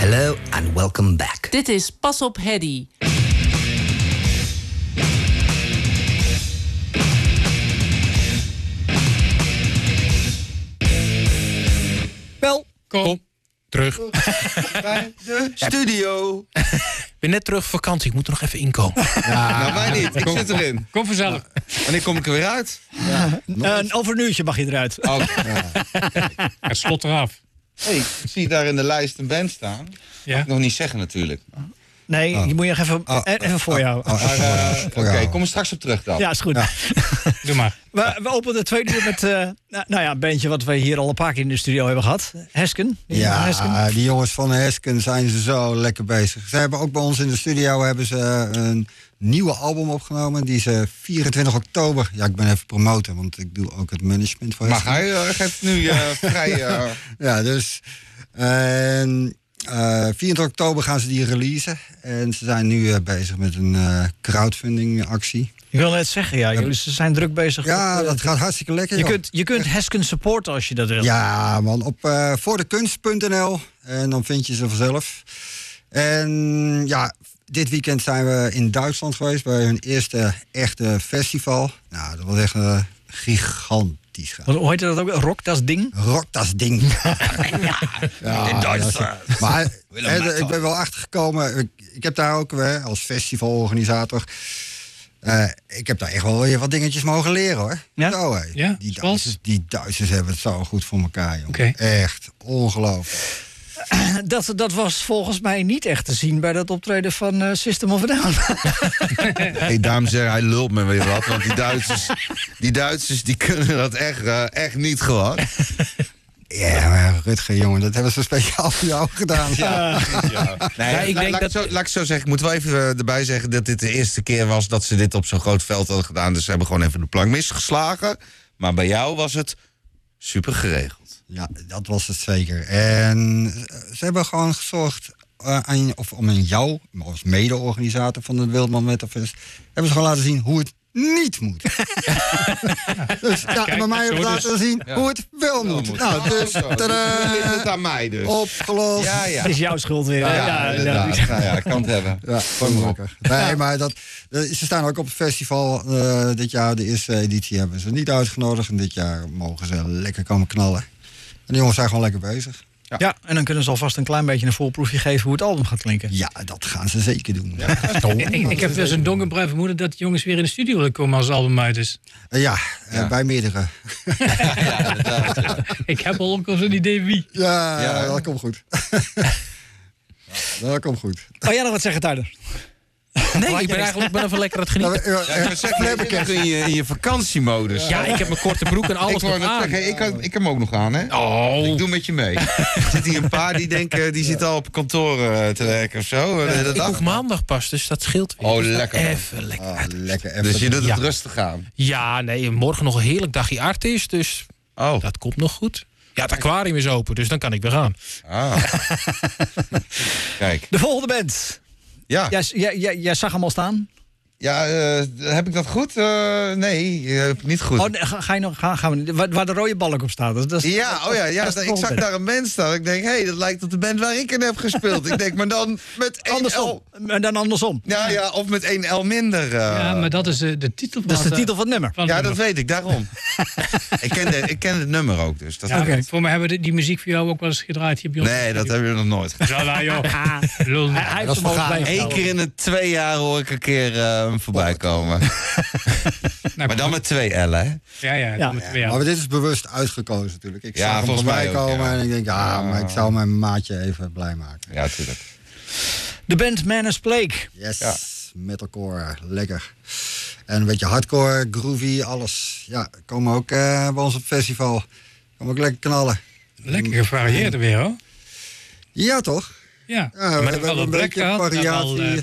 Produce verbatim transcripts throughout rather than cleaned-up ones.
Hello and welcome back. Dit is Pas op Hedy. Wel, Kom, terug. Bij de studio. Ik ben net terug op vakantie, ik moet er nog even inkomen. Ja, nou, mij niet. Ik zit erin. Kom vanzelf. Wanneer kom ik er weer uit? Ja. uh, over een uurtje mag je eruit. Oh, ja. Het slot eraf. Hey, ik zie daar in de lijst een band staan. Ja? Mag ik nog niet zeggen natuurlijk. Nee, oh. je moet je even, oh, even voor jou. Oh, oh, uh, Oké, okay, kom er straks op terug dan. Ja, is goed. Ja. Doe maar. We, we openen de tweede uur met uh, nou, nou ja, een bandje wat we hier al een paar keer in de studio hebben gehad. Hesken. Die ja, Hesken. die jongens van Hesken zijn ze zo lekker bezig. Ze hebben ook bij ons in de studio hebben ze een nieuwe album opgenomen. Die ze vierentwintig oktober... Ja, ik ben even promoten, want ik doe ook het management voor Hesken. Mag hij? Uh, geeft nu uh, vrij... Uh... ja, dus... En... Uh, vierentwintig oktober gaan ze die releasen. En ze zijn nu uh, bezig met een uh, crowdfunding actie. Ik wil net zeggen, ja, jullie zijn druk bezig. Ja, op, uh, dat gaat hartstikke lekker. Je kunt, je kunt Hesken supporten als je dat wil. Ja, man, op uh, voordekunst punt n l. En dan vind je ze vanzelf. En ja, dit weekend zijn we in Duitsland geweest bij hun eerste echte festival. Nou, dat was echt uh, gigantisch. Wat, hoe heet dat ook? Rock das Ding? Rock das Ding. ja, ja, in Duitsland. Maar he, ik ben wel achtergekomen. Ik, ik heb daar ook hè, als festivalorganisator. Uh, ik heb daar echt wel weer wat dingetjes mogen leren hoor. Ja? Zo, hey. Ja? Die, Duitsers, die Duitsers hebben het zo goed voor elkaar, jongen. Okay. Echt ongelooflijk. Dat, dat was volgens mij niet echt te zien bij dat optreden van uh, System of a Down. Hey, dames en heren, hij lult me weer wat. Want die Duitsers, die Duitsers die kunnen dat echt, uh, echt niet gewoon. Ja, maar Rutger, jongen, dat hebben ze speciaal voor jou gedaan. Ja. Ja. Nee, ja, ik denk laat, dat... Zo, laat ik zo zeggen, ik moet wel even uh, erbij zeggen dat dit de eerste keer was dat ze dit op zo'n groot veld hadden gedaan. Dus ze hebben gewoon even de plank misgeslagen. Maar bij jou was het super geregeld. Ja, dat was het zeker. En ze hebben gewoon gezorgd, uh, aan, of om aan jou, als mede-organisator van het Wildman Metalfest, hebben ze gewoon laten zien hoe het niet moet. Dus ja, kijk, bij mij hebben ze laten dus zien ja. hoe het wel moet. moet. Nou, dus tadaa, ligt het aan mij dus. Opgelost. Ja, ja. Het is jouw schuld weer. Ja, ja, ja, ja, ja, ja, ja ik kan het hebben. Ja, gelukkig. Nee, maar dat, ze staan ook op het festival uh, dit jaar. De eerste editie hebben ze niet uitgenodigd. En dit jaar mogen ze lekker komen knallen. En die jongens zijn gewoon lekker bezig. Ja. ja, en dan kunnen ze alvast een klein beetje een voorproefje geven hoe het album gaat klinken. Ja, dat gaan ze zeker doen. Ja. ik, ik heb dus een donkerbruin vermoeden dat de jongens weer in de studio willen komen als het album uit is. Uh, ja, ja. Uh, bij meerdere. ja, dat, ja. Ik heb al ook al zo'n idee wie. Ja, ja, dat komt goed. dat komt goed. Kan jij nog wat zeggen, Tuider? Nee, ik ben eigenlijk ben even lekker aan het genieten. Ja, ja, ik zeg, in, je, in je vakantiemodus. Ja, ik heb mijn korte broek en alles ik nog aan. Zeggen, ik, ik heb hem ook nog aan, hè? Oh. Ik doe met je mee. Er zitten hier een paar die denken, die ja. zitten al op kantoor uh, te werken of zo. Ja, de ik hoef maandag pas, dus dat scheelt weer. Oh, dus lekker. Even lekker. Oh, lekker even. Dus je doet het ja. rustig aan. Ja, nee, morgen nog een heerlijk dagje artis, dus oh. dat komt nog goed. Ja, het aquarium is open, dus dan kan ik weer gaan. Ah. Kijk. De volgende band. Ja. Jij, jij, jij, jij zag hem al staan? Ja, uh, heb ik dat goed? Uh, nee, uh, heb ik niet goed. Oh, ga, ga je nog, ga, gaan we, waar, waar de rode balk op staat. Dat, dat is, ja, oh ja, ja dat ik zag band. Daar een band staan. Ik denk, hé, hey, dat lijkt op de band waar ik in heb gespeeld. Ik denk, maar dan met één andersom. L. En dan andersom. Ja, ja, of met één L minder. Uh. Ja, maar dat is uh, de titel van Dat is de titel van het nummer. Van ja, nummer. Dat weet ik, daarom. ik, ken de, ik ken het nummer ook, dus. Dat ja, okay. Voor mij hebben we die muziek voor jou ook wel eens gedraaid. Hier bij ons. Nee, dat hebben we nog nooit gedaan. Ja, joh. Lul. Hij, hij heeft hem ook bij. Eén keer in de twee jaar hoor ik een keer uh, voorbij komen. nou, maar dan met twee L'en, hè? Ja, ja, ja. met twee L. Maar dit is bewust uitgekozen natuurlijk. Ik ja, zag hem voorbij komen ook, ja. en ik denk, ja, maar ik zou mijn maatje even blij maken. Ja, tuurlijk. De band Manus Plague. Yes, ja. Metalcore, lekker. En een beetje hardcore, groovy, alles. Ja, komen ook uh, bij ons op festival. Komen ook lekker knallen. Lekker gevarieerd weer, hoor. Ja, toch? Ja, ja maar we hebben een beetje variatie. Al, uh,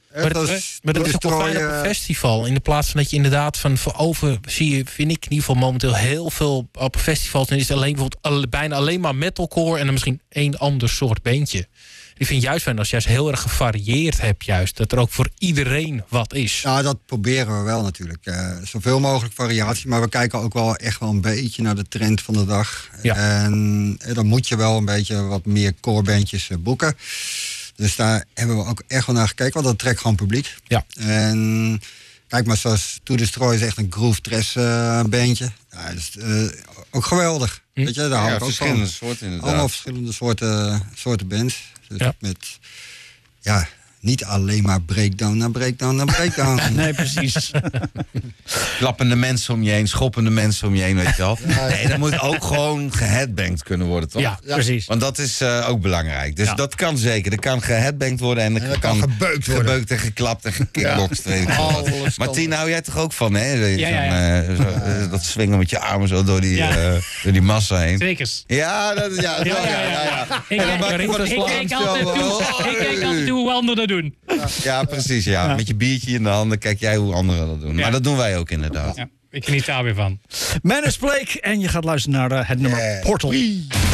Maar het, maar dat is ook wel fijn op een festival. In de plaats van dat je inderdaad van voor over zie je, vind ik in ieder geval momenteel heel veel op festivals. En is het alleen bijvoorbeeld bijna alleen maar metalcore en dan misschien één ander soort bandje. Ik vind juist fijn als je juist heel erg gevarieerd hebt, juist. Dat er ook voor iedereen wat is. Ja, dat proberen we wel natuurlijk. Uh, zoveel mogelijk variatie. Maar we kijken ook wel echt wel een beetje naar de trend van de dag. Ja. En, en dan moet je wel een beetje wat meer corebandjes uh, boeken. Dus daar hebben we ook echt wel naar gekeken. Want dat trekt gewoon publiek. Ja. En kijk maar, zoals To Destroy is echt een groove trash uh, bandje. Ja, dat is uh, ook geweldig. Hm. Weet je, daar hou ja, ik ook verschillende van. soorten inderdaad. Allemaal verschillende soorten, soorten bands. Dus ja. met, ja, niet alleen maar breakdown naar breakdown naar breakdown. Nee, precies. Klappende mensen om je heen, schoppende mensen om je heen, weet je wel. Nee, dat moet ook gewoon geheadbanged kunnen worden, toch? Ja, ja. precies. Want dat is uh, ook belangrijk. Dus ja. dat kan zeker. Er kan geheadbanged worden en er en kan, kan gebeukt worden. Gebeukt en geklapt en gekickboxed. Ja. Weet ik Alles maar Tien, hou jij toch ook van, hè? Ja, ja, ja. Uh, zo, uh, dat swingen met je armen zo door die, ja. uh, door die massa heen. Zekers. Ja, dat, ja, ja, ja, ja, ja, ja. Ik kijk altijd toe. Ik kijk altijd toe hoe anderen dat doen. Ja, ja precies. Ja. Ja. Met je biertje in de handen kijk jij hoe anderen dat doen. Ja. Maar dat doen wij ook inderdaad. Ja, ik geniet daar weer van. Menace Blake en je gaat luisteren naar uh, het nummer yeah. Portal.